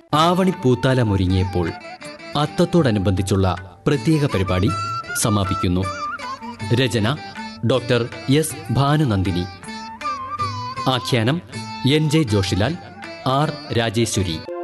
ആവണി പൂത്താലമൊരുങ്ങിയപ്പോൾ അത്തത്തോടനുബന്ധിച്ചുള്ള പ്രത്യേക പരിപാടി സമാപിക്കുന്നു. രചന ഡോക്ടർ എസ് ഭാനുനന്ദിനി. ആഖ്യാനം N J Joshilal, R Rajeshwari.